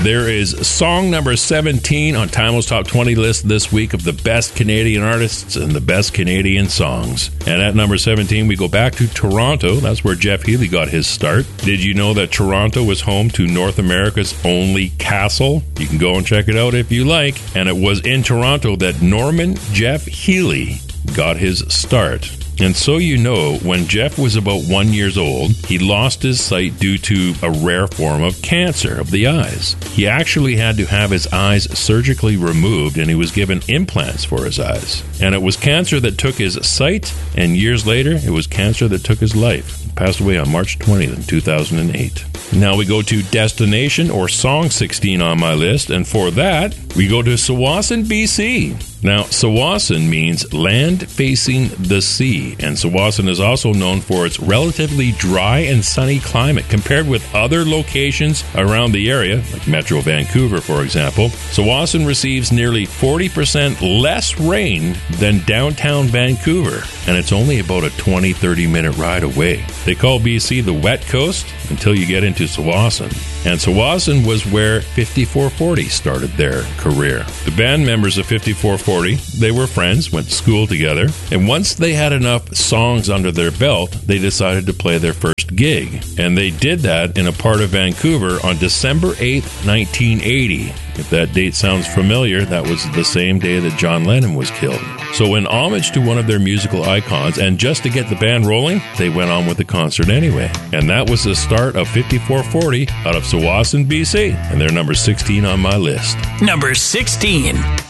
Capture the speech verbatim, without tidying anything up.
There is song number seventeen on Timeless Top twenty list this week of the best Canadian artists and the best Canadian songs. And at number seventeen, we go back to Toronto. That's where Jeff Healey got his start. Did you know that Toronto was home to North America's only castle? You can go and check it out if you like. And it was in Toronto that Norman Jeff Healey got his start. And so you know, when Jeff was about one years old, he lost his sight due to a rare form of cancer of the eyes. He actually had to have his eyes surgically removed, and he was given implants for his eyes. And it was cancer that took his sight, and years later, it was cancer that took his life. He passed away on March twentieth in two thousand eight. Now we go to Destination or Song sixteen on my list, and for that, we go to Tsawwassen, B C. Now, Tsawwassen means land facing the sea, and Tsawwassen is also known for its relatively dry and sunny climate compared with other locations around the area, like Metro Vancouver, for example. Tsawwassen receives nearly forty percent less rain than downtown Vancouver, and it's only about a twenty to thirty minute ride away. They call B C the wet coast until you get into Tsawwassen. And Tsawwassen was where fifty-four forty started their career. The band members of fifty-four forty, they were friends, went to school together, and once they had enough songs under their belt, they decided to play their first gig. And they did that in a part of Vancouver on December eighth, nineteen eighty. If that date sounds familiar, that was the same day that John Lennon was killed. So in homage to one of their musical icons, and just to get the band rolling, they went on with the concert anyway. And that was the start of fifty-four forty out of Tsawwassen, B C. And they're number sixteen on my list. Number sixteen.